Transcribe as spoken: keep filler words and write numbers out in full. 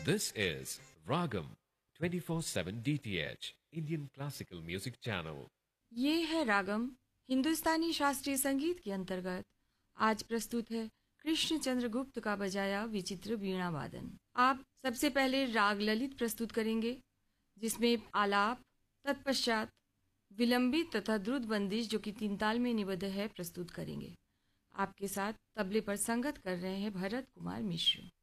This is Ragam twenty-four seven D T H Indian Classical Music Channel. ये है रागम हिंदुस्तानी शास्त्रीय संगीत के अंतर्गत। आज प्रस्तुत है कृष्ण चंद्र गुप्त का बजाया विचित्र वीणा वादन। आप सबसे पहले राग ललित प्रस्तुत करेंगे, जिसमें आलाप, तत्पश्चात विलंबित तथा द्रुत बंदिश जो कि तीन ताल में निबद्ध है प्रस्तुत करेंगे। आपके साथ तबले पर संगत कर रहे हैं भरत कुमार मिश्र।